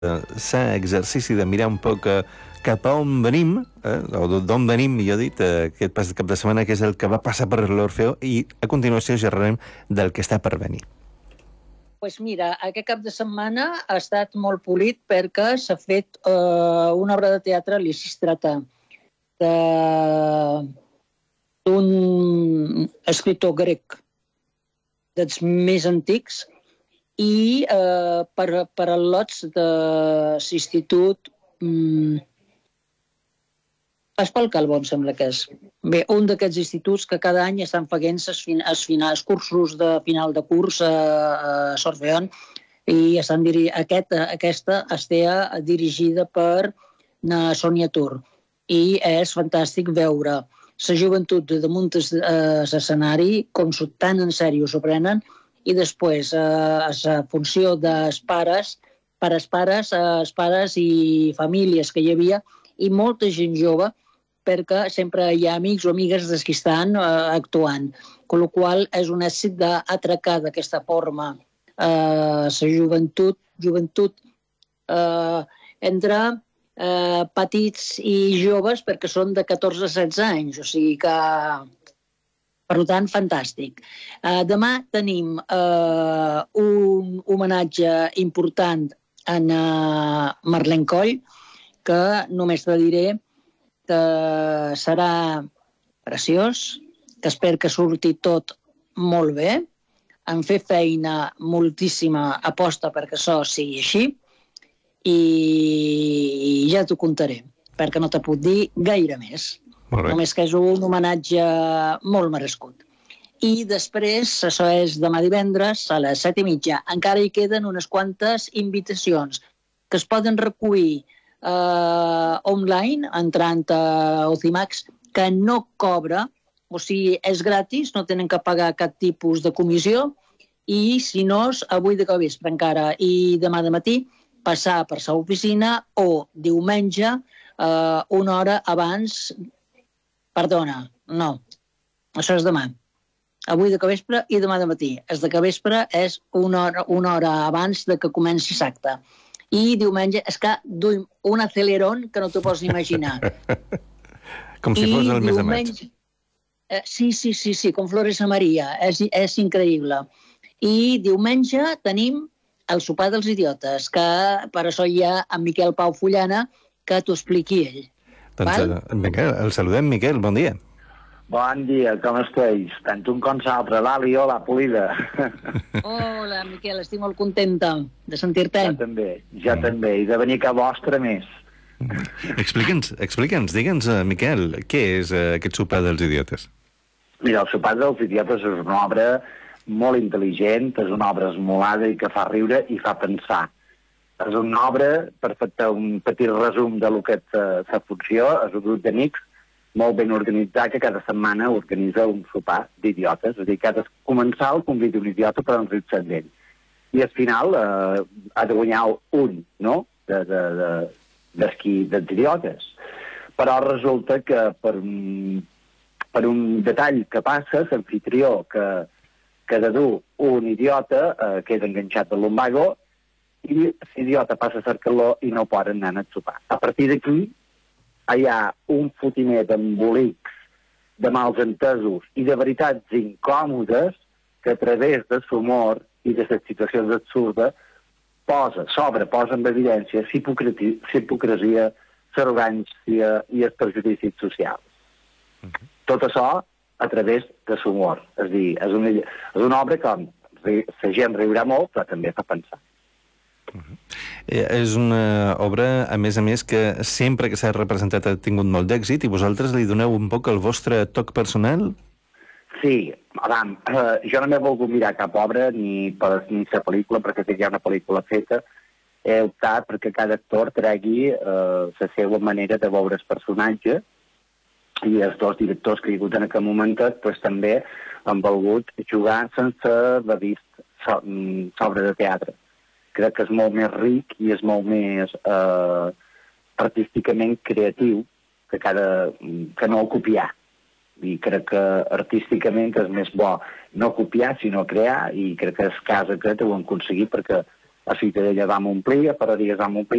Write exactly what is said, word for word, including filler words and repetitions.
l'exercici de mirar un poc eh, cap a on venim, eh, o d'on venim, millor dit, eh, aquest pas de cap de setmana, que és el que va passar per l'Orfeó, i a continuació xerrarem del que està per venir. Pues mira, aquest cap de setmana ha estat molt polit perquè s'ha fet eh, una obra de teatre a Lisistrata d'un escriptor grec dels més antics i eh, per, per al·lots de l'institut mm, Pasqual Calvo, em sembla que és. Bé, un d'aquests instituts que cada any estan fent els, fin els, els cursos de final de curs a, a Sorfeon i estan diri aquest, aquesta estea dirigida per na Sònia Tur i és fantàstic veure la joventut de damunt l'escenari, com tan en sèrio s'ho prenen, i després a la funció dels pares, pares, pares, els pares i famílies que hi havia, i molta gent jove, perquè sempre hi ha amics o amigues dels que estan eh, actuant. Con la qual és un èxit d'atracar d'aquesta forma la eh, joventut, joventut eh, entre eh, petits i joves, perquè són de catorze a setze anys, o sigui que, per tant, fantàstic. Eh, demà tenim eh, un homenatge important a uh, Marlene Coll, que només te diré que serà preciós, que espero que surti tot molt bé. Han fet feina moltíssima aposta perquè això sigui així i ja t'ho contaré, perquè no te puc dir gaire més. Només que és un homenatge molt merescut. I després, això és demà divendres, a les set i mitja. Encara hi queden unes quantes invitacions que es poden recollir Uh, online, entrant a Ocimax, que no cobra, o sigui, és gratis, no tenen que pagar cap tipus de comissió, i si no, avui de vespre encara i demà de matí, passar per sa oficina o diumenge, uh, una hora abans, perdona, no, això és demà, avui de vespre i demà de matí. És de vespre és una hora, una hora abans de que comenci l'acte. I diumenge és que duim un acelerón que no t'ho pots imaginar. Com si fos el mes de maig. Eh, sí, sí, sí, sí, com Flores a Maria. És, és increïble. I diumenge tenim el sopar dels idiotes, que per això hi ha en Miquel Pau Fullana, que t'ho expliqui ell. Doncs, Miquel, el saludem, Miquel, bon dia. Bon dia, com esteu? Tant un com l'altre, l'Ali o la Polida. Hola, Miquel, estic molt contenta de sentir-te. Jo també, jo mm. també, i de venir a vostre més. Explica'ns, explica'ns, digue'ns, Miquel, què és uh, aquest sopar dels idiotes? Mira, el sopar dels idiotes és una obra molt intel·ligent, és una obra esmolada i que fa riure i fa pensar. És una obra, per fer un petit resum de lo que és la funció, és un grup d'amics molt ben organitzat, que cada setmana organitza un sopar d'idiotes. És a dir, cada comensal convida un idiota per enriure-se d'ell. I al final eh, ha de guanyar un, no?, de, de, de, d'esquí dels idiotes. Però resulta que per un, per un detall que passa, l'anfitrió que, que de dur un idiota eh, queda enganxat de lumbago i l'idiota passa a cercar-lo i no poden anar a sopar. A partir d'aquí hi ha un fotimer d'embolics, de mals entesos i de veritats incòmodes que a través de l'humor i de les situacions absurdes posa, sobre, posa en evidència l'hipocresia, l'arrogància i els perjudicis socials. Uh-huh. Tot això a través de l'humor. És a dir, és una, és una obra que la gent riurà molt, però també fa pensar. Uh-huh. Eh, és una obra, a més a més, que sempre que s'ha representat ha tingut molt d'èxit i vosaltres li doneu un poc el vostre toc personal? Sí, Adam, eh, jo no m'he volgut mirar cap obra ni per ni la pel·lícula, perquè hi ha una pel·lícula feta. He optat perquè cada actor tregui eh, la seva manera de veure el personatge i els dos directors que hi ha hagut en aquest moment pues, també han volgut jugar sense haver vist so, sobre de teatre. Crec que és molt més ric i és molt més eh, artísticament creatiu que, cada, que no copiar. I crec que artísticament és més bo no copiar, sinó crear, i crec que és cas aquest ho han aconseguit perquè a Ciutadella vam omplir, a Ferreries vam omplir,